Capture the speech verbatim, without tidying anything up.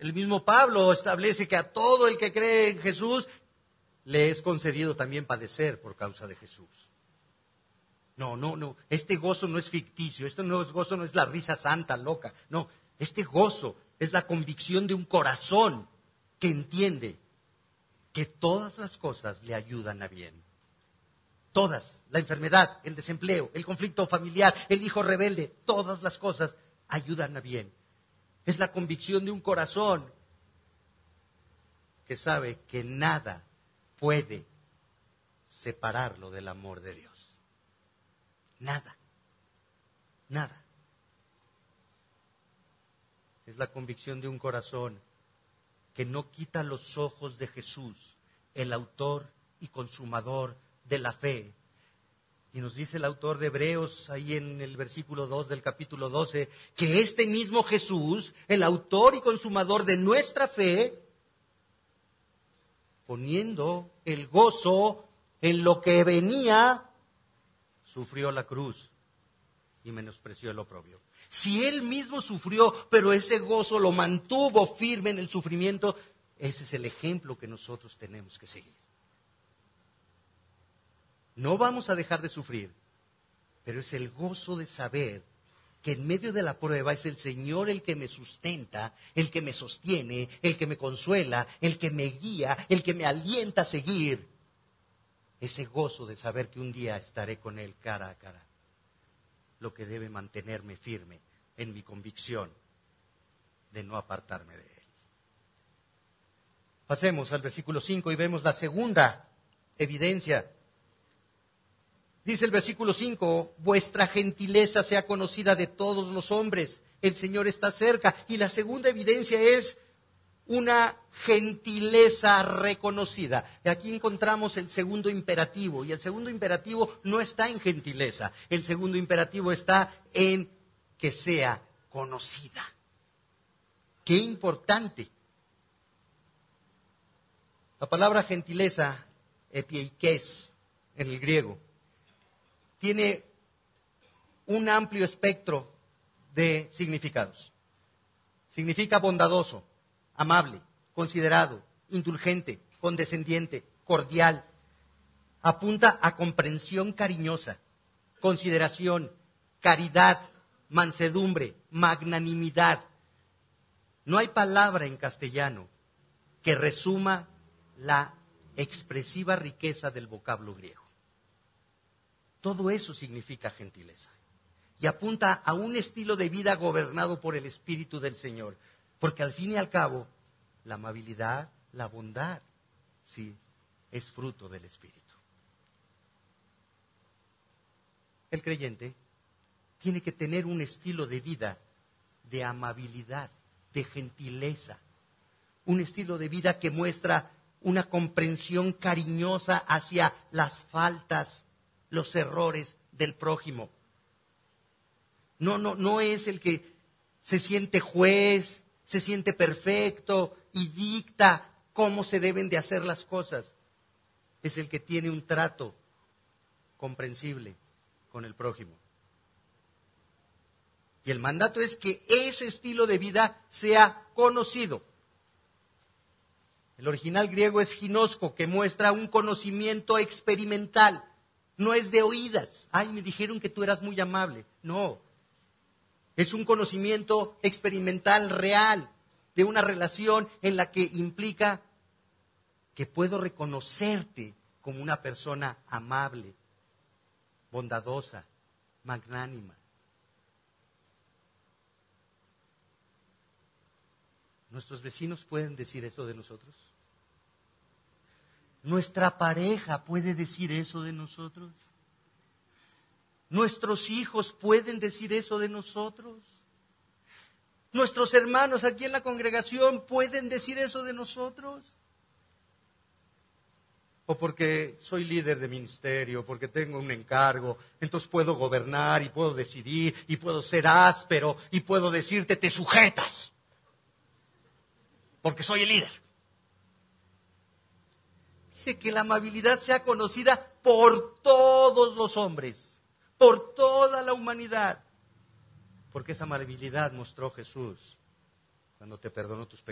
El mismo Pablo establece que a todo el que cree en Jesús le es concedido también padecer por causa de Jesús. No, no, no. Este gozo no es ficticio. Este no es gozo, no es la risa santa, loca. No, este gozo es la convicción de un corazón que entiende que todas las cosas le ayudan a bien. Todas, la enfermedad, el desempleo, el conflicto familiar, el hijo rebelde, todas las cosas ayudan a bien. Es la convicción de un corazón que sabe que nada puede separarlo del amor de Dios. Nada, nada. Es la convicción de un corazón que no quita los ojos de Jesús, el autor y consumador de la fe. Y nos dice el autor de Hebreos, ahí en el versículo dos del capítulo doce, que este mismo Jesús, el autor y consumador de nuestra fe, poniendo el gozo en lo que venía, sufrió la cruz y menospreció el oprobio. Si él mismo sufrió, pero ese gozo lo mantuvo firme en el sufrimiento, ese es el ejemplo que nosotros tenemos que seguir. No vamos a dejar de sufrir, pero es el gozo de saber que en medio de la prueba es el Señor el que me sustenta, el que me sostiene, el que me consuela, el que me guía, el que me alienta a seguir. Ese gozo de saber que un día estaré con Él cara a cara, lo que debe mantenerme firme en mi convicción de no apartarme de Él. Pasemos al versículo cinco y vemos la segunda evidencia. Dice el versículo cinco, vuestra gentileza sea conocida de todos los hombres, el Señor está cerca. Y la segunda evidencia es una gentileza reconocida. Y aquí encontramos el segundo imperativo, y el segundo imperativo no está en gentileza, el segundo imperativo está en que sea conocida. Qué importante. La palabra gentileza, epieikes, en el griego, tiene un amplio espectro de significados. Significa bondadoso, amable, considerado, indulgente, condescendiente, cordial. Apunta a comprensión cariñosa, consideración, caridad, mansedumbre, magnanimidad. No hay palabra en castellano que resuma la expresiva riqueza del vocablo griego. Todo eso significa gentileza. Y apunta a un estilo de vida gobernado por el Espíritu del Señor. Porque al fin y al cabo, la amabilidad, la bondad, sí, es fruto del Espíritu. El creyente tiene que tener un estilo de vida de amabilidad, de gentileza. Un estilo de vida que muestra una comprensión cariñosa hacia las faltas, los errores del prójimo. No, no, no es el que se siente juez, se siente perfecto y dicta cómo se deben de hacer las cosas. Es el que tiene un trato comprensible con el prójimo. Y el mandato es que ese estilo de vida sea conocido. El original griego es ginosco, que muestra un conocimiento experimental. No es de oídas. Ay, me dijeron que tú eras muy amable. No. Es un conocimiento experimental real de una relación en la que implica que puedo reconocerte como una persona amable, bondadosa, magnánima. ¿Nuestros vecinos pueden decir eso de nosotros? ¿Nuestra pareja puede decir eso de nosotros? ¿Nuestros hijos pueden decir eso de nosotros? ¿Nuestros hermanos aquí en la congregación pueden decir eso de nosotros? O porque soy líder de ministerio, porque tengo un encargo, entonces puedo gobernar y puedo decidir y puedo ser áspero y puedo decirte, te sujetas, porque soy el líder. Dice que la amabilidad sea conocida por todos los hombres, por toda la humanidad, porque esa amabilidad mostró Jesús cuando te perdonó tus pecados.